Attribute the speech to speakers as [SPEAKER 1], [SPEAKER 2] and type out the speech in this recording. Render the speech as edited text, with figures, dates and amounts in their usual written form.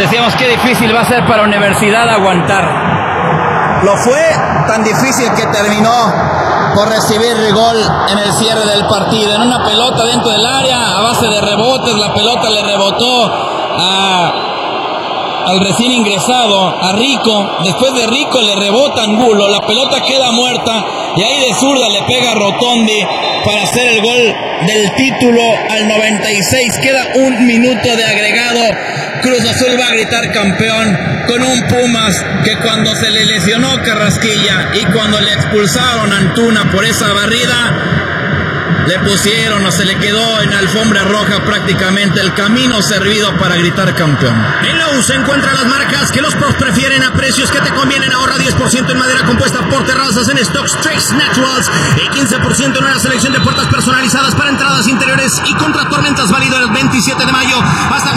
[SPEAKER 1] decíamos qué difícil va a ser para Universidad aguantar.
[SPEAKER 2] Lo fue tan difícil que terminó por recibir gol en el cierre del partido. En una pelota dentro del área, a base de rebotes, la pelota le rebotó al recién ingresado, a Rico. Después de Rico le rebota a Angulo, la pelota queda muerta y ahí de zurda le pega a Rotondi para hacer el gol del título al 96. Queda 1 minuto de agregado. Cruz Azul va a gritar campeón con un Pumas que cuando se le lesionó Carrasquilla y cuando le expulsaron a Antuna por esa barrida, le pusieron o se le quedó en alfombra roja prácticamente el camino servido para gritar campeón.
[SPEAKER 3] En Lowe's se encuentran las marcas que los pros prefieren a precios que te convienen. Ahorra 10% en madera compuesta por terrazas en Stocks Trace Naturals y 15% en una selección de puertas personalizadas para entradas interiores y contra tormentas, válido el 27 de mayo hasta